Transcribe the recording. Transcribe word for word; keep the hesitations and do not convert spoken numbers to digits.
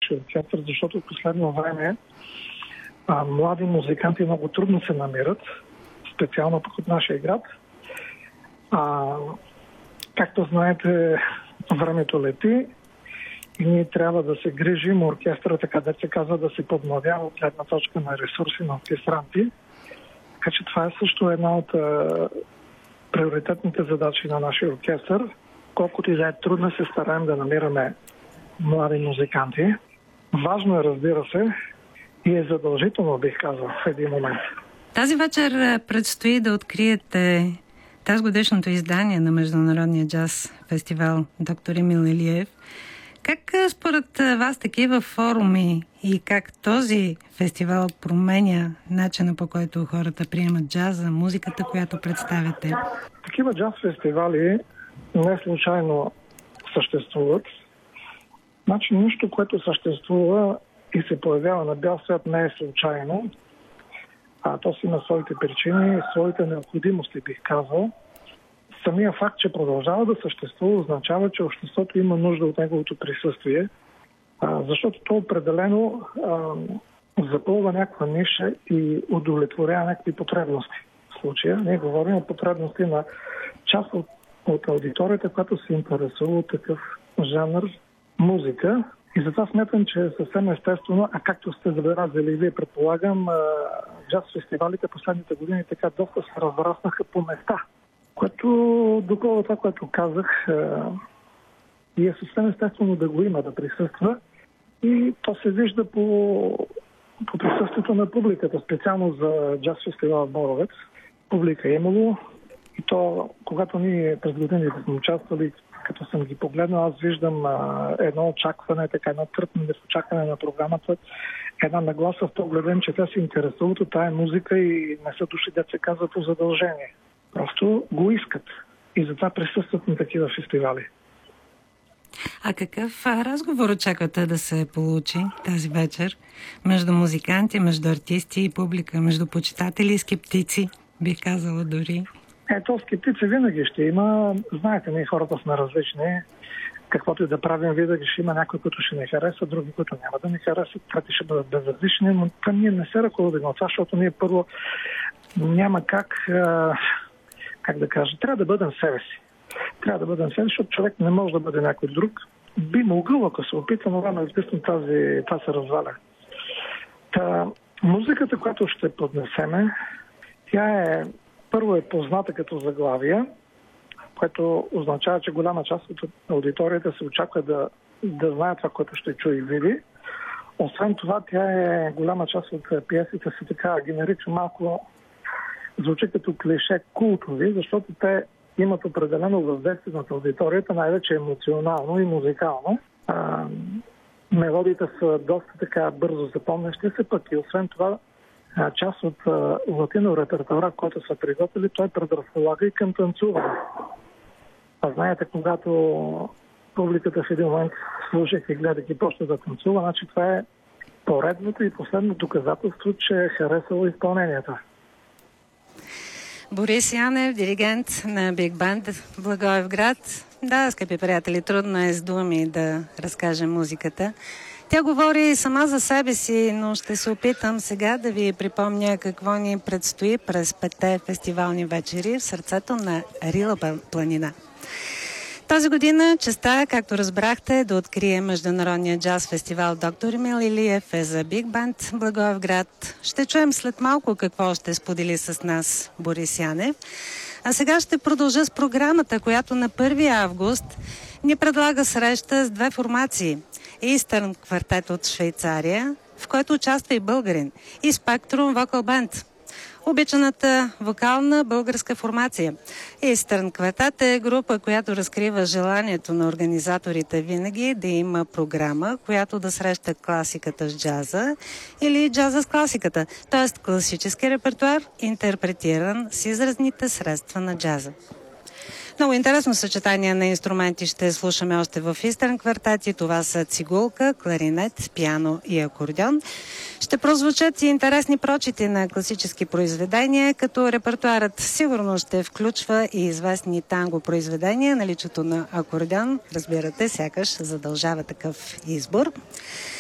нашия оркестър, защото в последно време а, млади музиканти много трудно се намират, специално пък от нашия град. А, както знаете, времето лети и ние трябва да се грижим оркестъра, така да се казва, да се подновява от гледна точка на ресурси на оркестранти. Така че това е също една от а, приоритетните задачи на нашия оркестър. Колкото и да е трудно, се стараем да намираме млади музиканти. Важно е, разбира се, и е задължително, бих казал, в един момент. Тази вечер предстои да откриете тази годишното издание на Международния джаз фестивал доктор Емил Илиев. Как според вас такива форуми и как този фестивал променя начина, по който хората приемат джаза, музиката, която представяте? Такива джаз фестивали не случайно съществуват. Значи нищо, което съществува и се появява на бял свят, не е случайно. А то си има своите причини, своите необходимости, бих казал. Самия факт, че продължава да съществува, означава, че обществото има нужда от неговото присъствие, а, защото то определено а, запълва някаква ниша и удовлетворява някакви потребности. В случая ние говорим о потребности на част от, от аудиторията, която се интересува от такъв жанр музика. И затова смятам, че е съвсем естествено, а както сте забелязали и вие, предполагам, джаз фестивалите последните години така доста се разраснаха по места, което доколо това, което казах, и е съвсем естествено да го има, да присъства. И то се вижда по, по присъствието на публиката, специално за джаз фестивал в Боровец. Публика е имало и то, когато ние през годините сме участвали, като съм ги погледнал, аз виждам а, едно очакване, така едно тръпне в очакване на програмата, една нагласа в погледа им, че те се интересуват от тая музика и не са дошли, да се казва, по задължение. Просто го искат и затова присъстват на такива фестивали. А какъв разговор очаквате да се получи тази вечер между музиканти, между артисти и публика, между почитатели и скептици, бих казала дори? Ето, скептици винаги ще има. Знаете, ние хората сме различни. Каквото и да правим, винаги ще има някои, които ще не харесват, други, които няма да ни харесват, трети ще бъдат безразлични, но към ние не се ръководим от това, защото ние първо няма как, как да кажа, трябва да бъдем себе си. Трябва да бъдем себе си, защото човек не може да бъде някой друг. Би могъл, ако се опита, но рано известно тази, това се разваля. Та, музиката, която ще поднесеме, тя е първо е позната като заглавие, което означава, че голяма част от аудиторията се очаква да, да знае това, което ще чуе и види. Освен това, тя е голяма част от пиесите си така ги нарича малко, звучи като клише култови, защото те имат определено въздействие на аудиторията, най-вече емоционално и музикално. А, мелодиите са доста така бързо запомнящи се, пък и освен това част от латино репертуара, който са приготвили, той предразполага и към танцуване. А знаете, когато публиката в един момент, слушайки и гледайки, почне да танцува, значи това е поредното и последно доказателство, че е харесало изпълнението. Борис Янев, диригент на Биг Банд Благоевград. Да, скъпи приятели, трудно е с думи да разкажем музиката. Тя говори сама за себе си, но ще се опитам сега да ви припомня какво ни предстои през петте фестивални вечери в сърцето на Рила планина. Тази година честа, както разбрахте, да открие Международния джаз фестивал доктор Емил Илиев е за Биг Банд Благоевград. Ще чуем след малко какво ще сподели с нас Борис Янев. А сега ще продължа с програмата, която на първи август ни предлага среща с две формации. Eastern квартет от Швейцария, в който участва и българин, и Spectrum Vocal Band. Обичаната вокална българска формация. Eastern квартет е група, която разкрива желанието на организаторите винаги да има програма, която да среща класиката с джаза или джаза с класиката, т.е. класически репертуар, интерпретиран с изразните средства на джаза. Много интересно съчетание на инструменти ще слушаме още в Eastern квартет. Това са цигулка, кларинет, пиано и акордеон. Ще прозвучат и интересни прочити на класически произведения, като репертуарът сигурно ще включва и известни танго произведения. Наличието на акордеон, разбирате, сякаш задължава такъв избор.